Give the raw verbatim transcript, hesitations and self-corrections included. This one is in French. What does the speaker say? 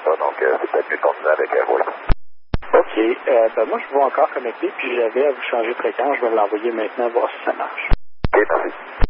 ça. Donc, euh, c'est peut-être mieux de continuer avec euh, Roy. OK. Euh, ben moi, je vais encore connecter, puis j'avais à vous changer de fréquence. Je vais l'envoyer maintenant, voir si ça marche. OK, merci.